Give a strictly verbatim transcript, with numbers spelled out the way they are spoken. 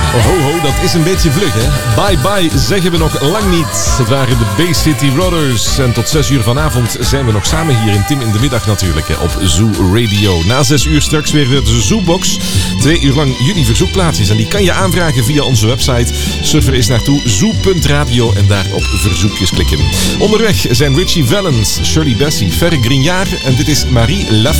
Oh, ho, ho, dat is een beetje vlug, hè? Bye bye zeggen we nog lang niet. Het waren de Bay City Rollers. En tot zes uur vanavond zijn we nog samen hier in Tim in de Middag natuurlijk, hè, op Zoo Radio. Na zes uur straks weer de Zoobox. Twee uur lang jullie verzoekplaatjes. En die kan je aanvragen via onze website. Surf er eens naartoe, zoo punt radio en daar op verzoekjes klikken. Onderweg zijn Richie Valens, Shirley Bassey, Ferre Grignard en dit is Marie Lafayette.